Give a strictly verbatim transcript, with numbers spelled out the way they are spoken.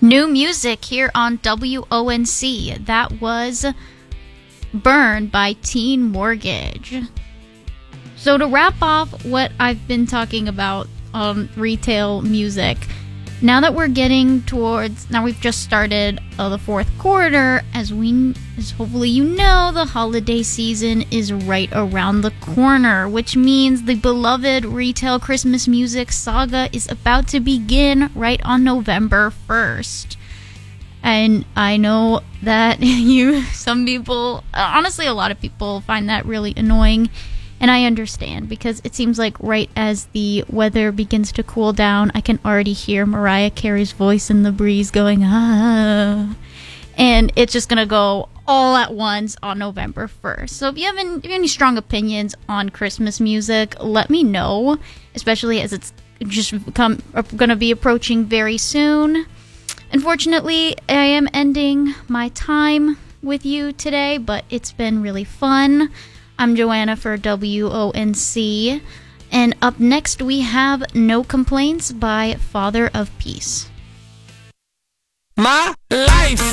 New music here on W O N C. That was Burn by Teen Mortgage. So to wrap off what I've been talking about on retail music, now that we're getting towards, now we've just started uh, the fourth quarter, as we, as hopefully you know, the holiday season is right around the corner, which means the beloved retail Christmas music saga is about to begin right on November first. And I know that you, some people, honestly, a lot of people find that really annoying. And I understand, because it seems like right as the weather begins to cool down, I can already hear Mariah Carey's voice in the breeze going, ah. And it's just going to go all at once on November first. So if you have any, if you have any strong opinions on Christmas music, let me know, especially as it's just come going to be approaching very soon. Unfortunately, I am ending my time with you today, but it's been really fun. I'm Joanna for W O N C, and up next we have No Complaints by Father of Peace. My life.